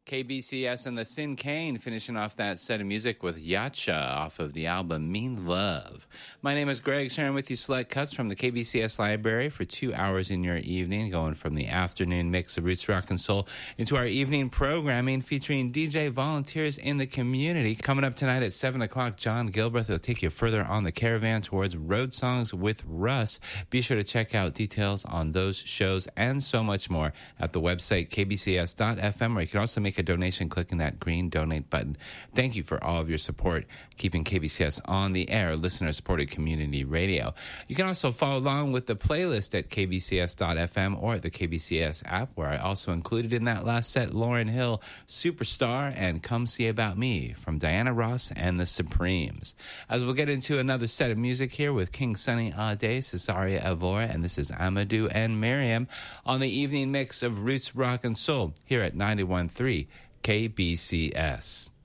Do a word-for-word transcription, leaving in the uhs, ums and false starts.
K B C S and the Sin Cane finishing off that set of music with Yacha off of the album Mean Love. My name is Greg, sharing with you select cuts from the K B C S library for two hours in your evening, going from the afternoon mix of roots rock and soul into our evening programming featuring D J volunteers in the community. Coming up tonight at seven o'clock, John Gilbreth will take you further on the caravan towards Road Songs with Russ. Be sure to check out details on those shows and so much more at the website k b c s dot f m, where you can also make a donation clicking that green donate button. Thank you for all of your support, keeping K B C S on the air, listener-supported community radio. You can also follow along with the playlist at k b c s dot f m or at the K B C S app, where I also included in that last set Lauryn Hill, Superstar, and Come See About Me from Diana Ross and the Supremes. As we'll get into another set of music here with King Sunny Ade, Cesaria Evora, and this is Amadou and Miriam on the evening mix of Roots Rock and Soul here at ninety-one point three K B C S.